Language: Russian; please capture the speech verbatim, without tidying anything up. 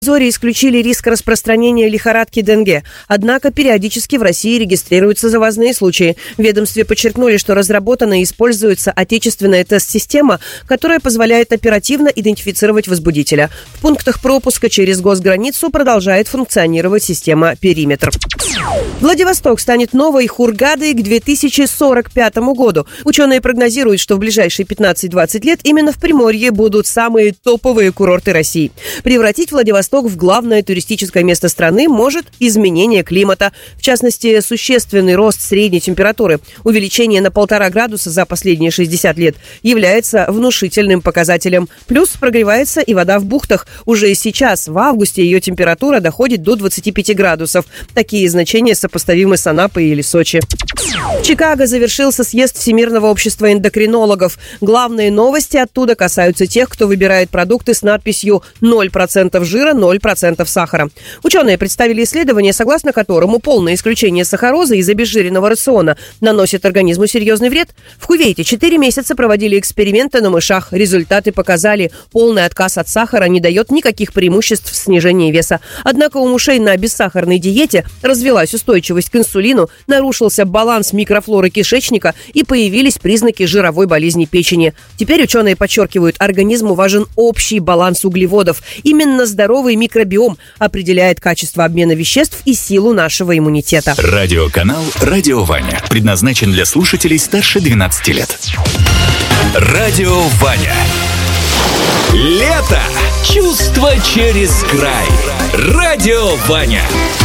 Зори исключили риск распространения лихорадки денге, однако периодически в России регистрируются завозные случаи. В ведомстве подчеркнули, что разработана и используется отечественная тест-система, которая позволяет оперативно идентифицировать возбудителя. В пунктах пропуска через госграницу продолжает функционировать система «Периметр». Владивосток станет новой Хургадой к две тысячи сорок пятому году. Ученые прогнозируют, что в ближайшие пятнадцать-двадцать лет именно в Приморье будут самые топовые курорты России. Превратить Владивосток в главное туристическое место страны может изменение климата. В частности, существенный рост средней температуры. Увеличение на полтора градуса за последние шестьдесят лет является внушительным показателем. Плюс прогревается и вода в бухтах. Уже сейчас, в августе, ее температура доходит до двадцати пяти градусов. Такие значения сопоставимы с Анапой или Сочи. В Чикаго завершился съезд Всемирного общества эндокринологов. Главные новости оттуда касаются тех, кто выбирает продукты с надписью «ноль процентов жира, ноль процентов сахара». Ученые представили исследование, согласно которому полное исключение сахарозы из обезжиренного рациона наносит организму серьезный вред. В Кувейте четыре месяца проводили эксперименты на мышах. Результаты показали, полный отказ от сахара не дает никаких преимуществ в снижении веса. Однако у мышей на бессахарной диете развилась устойчивость к инсулину, нарушился баланс микрофлоры кишечника и появились признаки жировой болезни печени. Теперь ученые подчеркивают, организму важен общий баланс углеводов. Именно здоровый микробиом определяет качество обмена веществ и силу нашего иммунитета. Радиоканал «Радио Ваня» предназначен для слушателей старше двенадцати лет. Радио Ваня. Лето. Чувство через край. Радио Ваня.